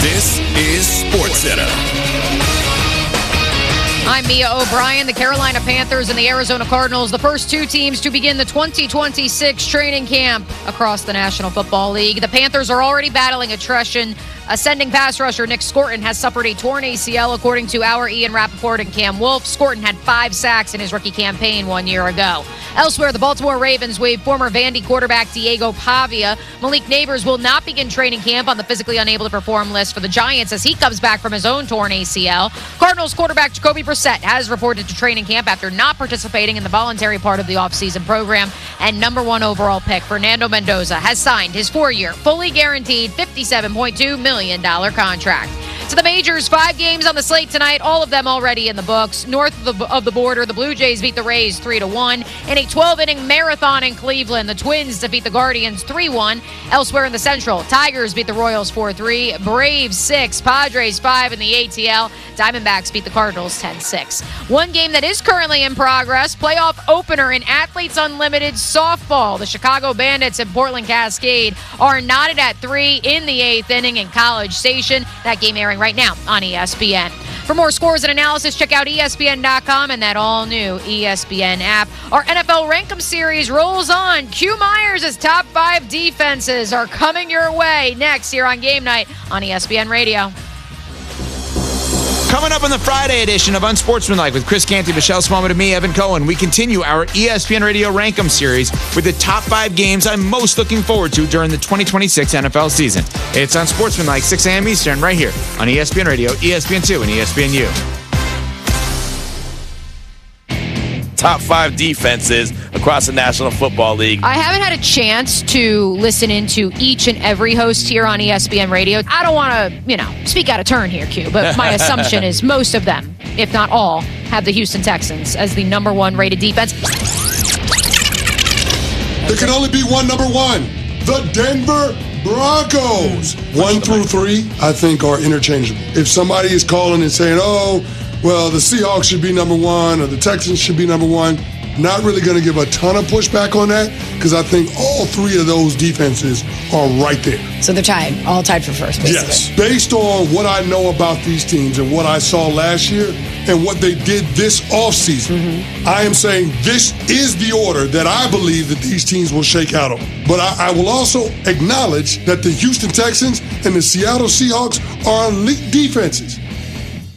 This is SportsCenter. I'm Mia O'Brien. The Carolina Panthers and the Arizona Cardinals, the first two teams to begin the 2026 training camp across the National Football League. The Panthers are already battling attrition. Ascending pass rusher Nick Scorton has suffered a torn ACL, according to our Ian Rappaport and Cam Wolf. Scorton had 5 sacks in his rookie campaign 1 year ago. Elsewhere, the Baltimore Ravens waived former Vandy quarterback Diego Pavia. Malik Neighbors will not begin training camp on the physically unable to perform list for the Giants as he comes back from his own torn ACL. Cardinals quarterback Jacoby Brissett has reported to training camp after not participating in the voluntary part of the offseason program. And number 1 overall pick Fernando Mendoza has signed his 4-year, fully guaranteed $57.2 million contract. To the majors, 5 games on the slate tonight, all of them already in the books. North of the border, the Blue Jays beat the Rays 3-1. In a 12-inning marathon in Cleveland, the Twins defeat the Guardians 3-1. Elsewhere in the Central, Tigers beat the Royals 4-3. Braves 6, Padres 5 in the ATL. Diamondbacks beat the Cardinals 10-6. One game that is currently in progress, playoff opener in Athletes Unlimited softball. The Chicago Bandits and Portland Cascade are knotted at 3 in the 8th inning in College Station. That game airing right now on ESPN. For more scores and analysis, check out ESPN.com and that all-new ESPN app. Our NFL Rankem series rolls on. Q Myers' top 5 defenses are coming your way next here on Game Night on ESPN Radio. Coming up on the Friday edition of Unsportsmanlike with Chris Canty, Michelle Smallman, and me, Evan Cohen, we continue our ESPN Radio Rankem series with the top 5 games I'm most looking forward to during the 2026 NFL season. It's Unsportsmanlike, 6 a.m. Eastern, right here on ESPN Radio, ESPN2, and ESPNU. Top 5 defenses across the National Football League. I haven't had a chance to listen into each and every host here on ESPN Radio. I don't want to, speak out of turn here, Q, but my assumption is most of them, if not all, have the Houston Texans as the number 1 rated defense. There can only be one number 1. The Denver Broncos. 1 through 3, I think, are interchangeable. If somebody is calling and saying, well, the Seahawks should be number 1 or the Texans should be number 1, not really going to give a ton of pushback on that because I think all 3 of those defenses are right there. So they're tied, all tied for first, basically. Yes. Based on what I know about these teams and what I saw last year and what they did this offseason, I am saying this is the order that I believe that these teams will shake out on. But I will also acknowledge that the Houston Texans and the Seattle Seahawks are elite defenses.